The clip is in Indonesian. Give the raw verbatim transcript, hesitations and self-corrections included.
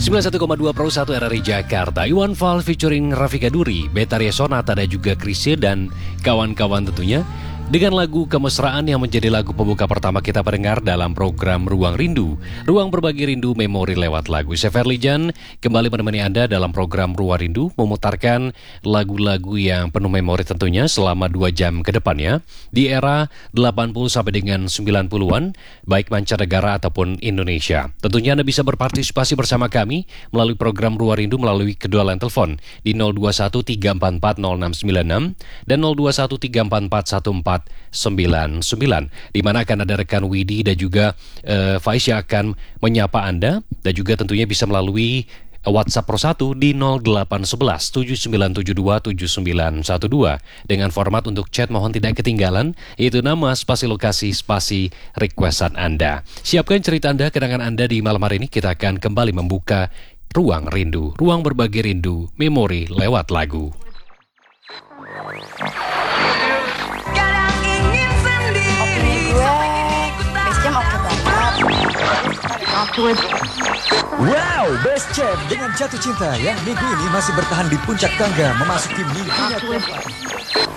sembilan puluh satu koma dua Pro satu R R I Jakarta. Iwan Fals featuring Rafika Duri, Betharia Sonata dan juga Chrisye dan kawan-kawan tentunya. Dengan lagu Kemesraan yang menjadi lagu pembuka pertama kita pendengar dalam program Ruang Rindu. Ruang berbagi rindu memori lewat lagu. Saya Ferlijan kembali menemani Anda dalam program Ruang Rindu, memutarkan lagu-lagu yang penuh memori tentunya selama dua jam ke depannya. Di era delapan puluh sampai dengan sembilan puluhan, baik mancanegara ataupun Indonesia. Tentunya Anda bisa berpartisipasi bersama kami melalui program Ruang Rindu melalui kedua line telepon di nol dua satu tiga empat empat nol enam sembilan enam dan nol dua satu tiga empat empat satu empat sembilan sembilan, di mana akan ada rekan Widi dan juga uh, Faiz yang akan menyapa Anda, dan juga tentunya bisa melalui WhatsApp Pro satu di nol delapan satu satu tujuh sembilan tujuh dua tujuh sembilan satu dua dengan format untuk chat mohon tidak ketinggalan, yaitu nama, spasi lokasi, spasi requestan Anda. Siapkan cerita Anda, kenangan Anda di malam hari ini. Kita akan kembali membuka Ruang Rindu, ruang berbagi rindu, memori lewat lagu. Wow, Best Jam dengan Jatuh Cinta yang minggu ini masih bertahan di puncak tangga memasuki minggunya keempat.